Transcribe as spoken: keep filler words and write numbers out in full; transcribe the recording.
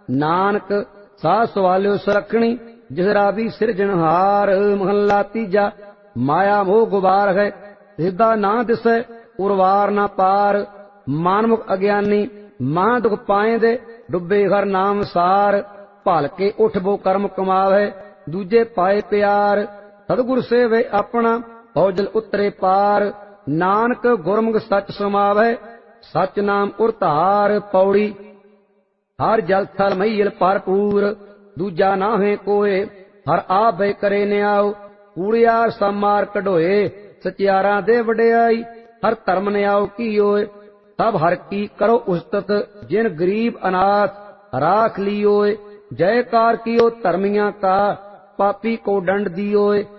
नानक साह सवाल्यो सुरखणी जिस रावी सिरजनहार। महला तीजा माया मोह गुबार है सिद्धा ना दिसै उर्वार ना पार। मानमुख अज्ञानी महा दुख पाए दे डुबे हर नाम सार। भल के उठ वो कर्म कमावे दूजे पाए प्यार। सतगुर सेवे अपना फौजल उतरे पार। नानक गुरमुख सच समावे सच नाम उरतार। पौड़ी हर जल थल महील भरपूर दूजा नाहे कोय। हर आप बे करे न्याओ कूड़ियार समार कढोए। सचियारा दे वडियाई हर धर्म न्याओ कीओए। सब हर की करो उस्तत जिन गरीब अनाथ राख लियोए। जयकार कियो धर्मिया का पापी को दंड दियोए।